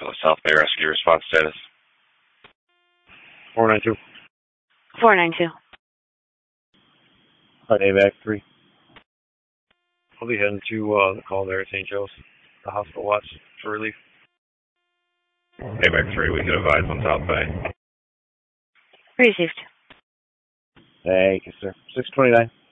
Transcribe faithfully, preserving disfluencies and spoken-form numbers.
for the South Bay Rescue response status. four nine two. four nine two. Hi, AVAC three. I'll be heading to uh, the call there at Saint Joe's, the hospital watch for relief. AVAC three, we can advise on South Bay. Received. Thank you, sir. six twenty-nine.